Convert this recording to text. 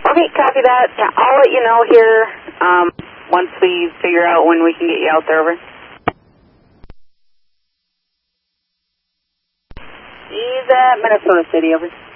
Okay, copy that. Yeah, I'll let you know here once we figure out when we can get you out there, over. He's at Minnesota City, over.